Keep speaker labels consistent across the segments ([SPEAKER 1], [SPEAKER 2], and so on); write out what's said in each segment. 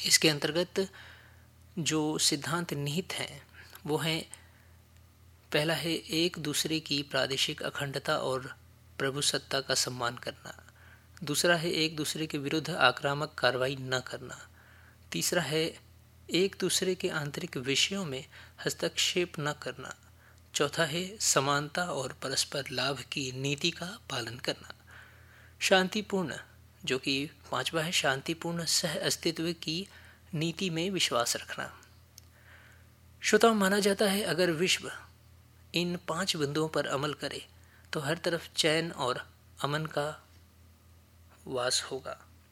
[SPEAKER 1] इसके अंतर्गत जो सिद्धांत निहित हैं वो हैं, पहला है एक दूसरे की प्रादेशिक अखंडता और प्रभुसत्ता का सम्मान करना। दूसरा है एक दूसरे के विरुद्ध आक्रामक कार्रवाई न करना। तीसरा है एक दूसरे के आंतरिक विषयों में हस्तक्षेप न करना। चौथा है समानता और परस्पर लाभ की नीति का पालन करना। शांतिपूर्ण, जो कि पांचवा है, शांतिपूर्ण सह अस्तित्व की नीति में विश्वास रखना। श्रोताओं, माना जाता है अगर विश्व इन 5 बिंदुओं पर अमल करे तो हर तरफ चैन और अमन का वास होगा।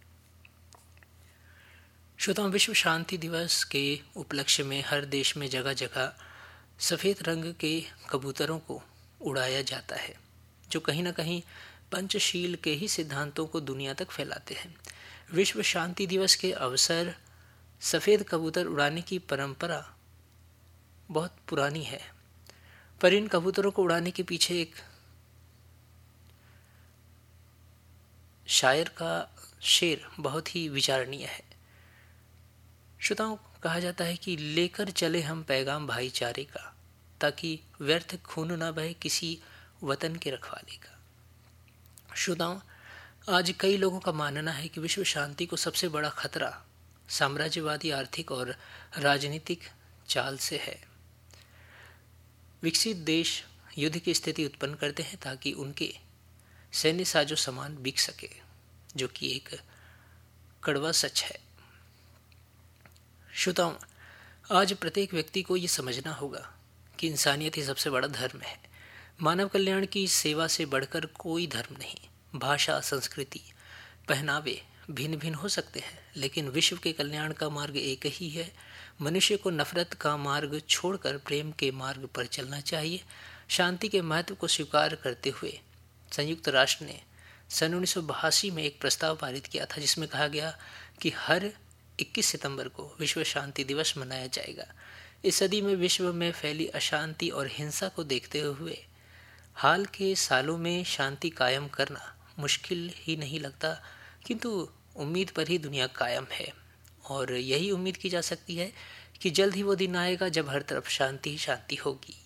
[SPEAKER 1] श्रोताओं, विश्व शांति दिवस के उपलक्ष्य में हर देश में जगह जगह सफ़ेद रंग के कबूतरों को उड़ाया जाता है, जो कहीं ना कहीं पंचशील के ही सिद्धांतों को दुनिया तक फैलाते हैं। विश्व शांति दिवस के अवसर सफ़ेद कबूतर उड़ाने की परंपरा बहुत पुरानी है, पर इन कबूतरों को उड़ाने के पीछे एक शायर का शेर बहुत ही विचारणीय है। श्रोताओं, कहा जाता है कि लेकर चले हम पैगाम भाईचारे का, ताकि व्यर्थ खून न बहे किसी वतन के रखवाले का। श्रोताओं, आज कई लोगों का मानना है कि विश्व शांति को सबसे बड़ा खतरा साम्राज्यवादी आर्थिक और राजनीतिक चाल से है। विकसित देश युद्ध की स्थिति उत्पन्न करते हैं ताकि उनके सैन्य साजो सामान बिक सके, जो कि एक कड़वा सच है। श्रोताओं, आज प्रत्येक व्यक्ति को ये समझना होगा कि इंसानियत ही सबसे बड़ा धर्म है। मानव कल्याण की सेवा से बढ़कर कोई धर्म नहीं। भाषा, संस्कृति, पहनावे भिन्न भिन्न हो सकते हैं, लेकिन विश्व के कल्याण का मार्ग एक ही है। मनुष्य को नफरत का मार्ग छोड़कर प्रेम के मार्ग पर चलना चाहिए। शांति के महत्व को स्वीकार करते हुए संयुक्त राष्ट्र ने सन 1982 में एक प्रस्ताव पारित किया था, जिसमें कहा गया कि हर 21 सितंबर को विश्व शांति दिवस मनाया जाएगा। इस सदी में विश्व में फैली अशांति और हिंसा को देखते हुए हाल के सालों में शांति कायम करना मुश्किल ही नहीं लगता, किंतु उम्मीद पर ही दुनिया कायम है। और यही उम्मीद की जा सकती है कि जल्द ही वो दिन आएगा जब हर तरफ शांति ही शांति होगी।